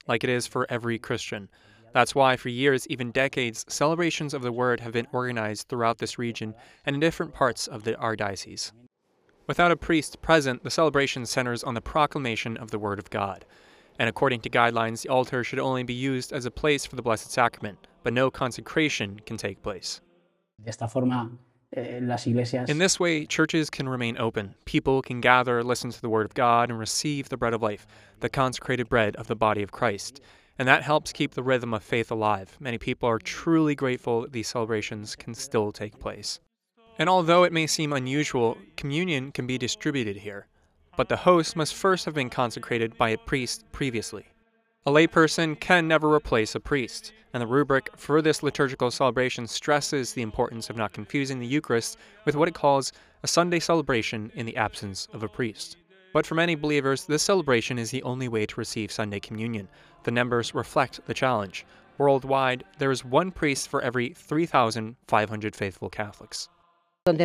like it is for every Christian. That's why for years, even decades, celebrations of the Word have been organized throughout this region and in different parts of the archdiocese. Without a priest present, the celebration centers on the proclamation of the Word of God. And according to guidelines, the altar should only be used as a place for the Blessed Sacrament, but no consecration can take place. In this way, churches can remain open. People can gather, listen to the Word of God, and receive the bread of life, the consecrated bread of the body of Christ. And that helps keep the rhythm of faith alive. Many people are truly grateful that these celebrations can still take place. And although it may seem unusual, communion can be distributed here. But the host must first have been consecrated by a priest previously. A layperson can never replace a priest, and the rubric for this liturgical celebration stresses the importance of not confusing the Eucharist with what it calls a Sunday celebration in the absence of a priest. But for many believers, this celebration is the only way to receive Sunday communion. The numbers reflect the challenge. Worldwide, there is one priest for every 3,500 faithful Catholics. When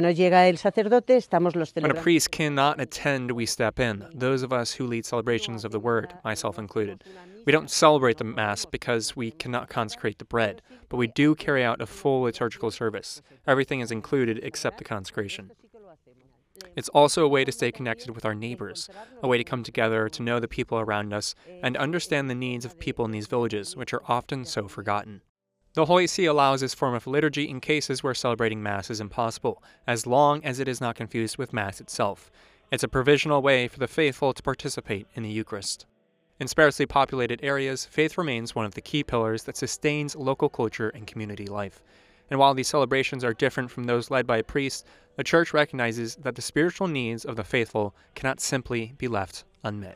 a priest cannot attend, we step in, those of us who lead celebrations of the Word, myself included. We don't celebrate the Mass because we cannot consecrate the bread, but we do carry out a full liturgical service. Everything is included except the consecration. It's also a way to stay connected with our neighbors, a way to come together to know the people around us and understand the needs of people in these villages, which are often so forgotten. The Holy See allows this form of liturgy in cases where celebrating Mass is impossible, as long as it is not confused with Mass itself. It's a provisional way for the faithful to participate in the Eucharist. In sparsely populated areas, faith remains one of the key pillars that sustains local culture and community life. And while these celebrations are different from those led by a priest, the Church recognizes that the spiritual needs of the faithful cannot simply be left unmet.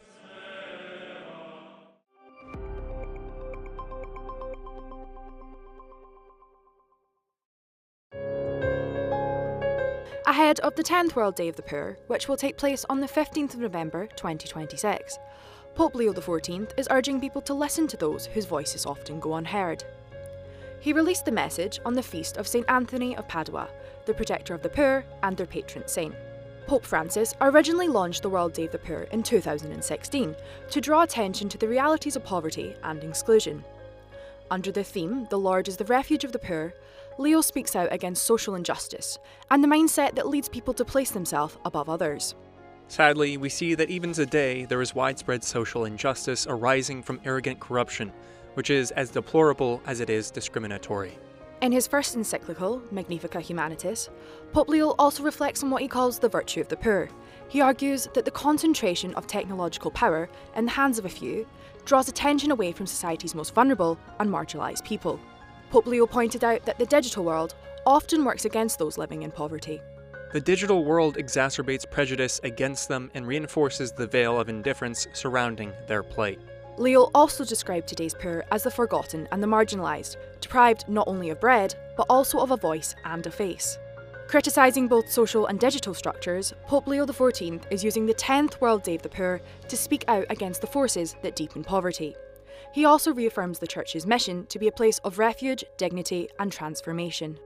Ahead of the 10th World Day of the Poor, which will take place on the 15th of November 2026, Pope Leo XIV is urging people to listen to those whose voices often go unheard. He released the message on the feast of St. Anthony of Padua, the protector of the poor and their patron saint. Pope Francis originally launched the World Day of the Poor in 2016 to draw attention to the realities of poverty and exclusion. Under the theme, "The Lord is the refuge of the poor," Leo speaks out against social injustice and the mindset that leads people to place themselves above others. Sadly, we see that even today there is widespread social injustice arising from arrogant corruption, which is as deplorable as it is discriminatory. In his first encyclical, Magnificat Humanitas, Pope Leo also reflects on what he calls the virtue of the poor. He argues that the concentration of technological power in the hands of a few draws attention away from society's most vulnerable and marginalised people. Pope Leo pointed out that the digital world often works against those living in poverty. The digital world exacerbates prejudice against them and reinforces the veil of indifference surrounding their plight. Leo also described today's poor as the forgotten and the marginalised, deprived not only of bread, but also of a voice and a face. Criticising both social and digital structures, Pope Leo XIV is using the 10th World Day of the Poor to speak out against the forces that deepen poverty. He also reaffirms the Church's mission to be a place of refuge, dignity and transformation.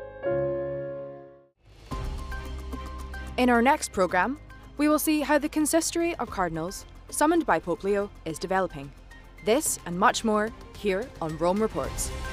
In our next programme, we will see how the consistory of cardinals, summoned by Pope Leo, is developing. This and much more here on Rome Reports.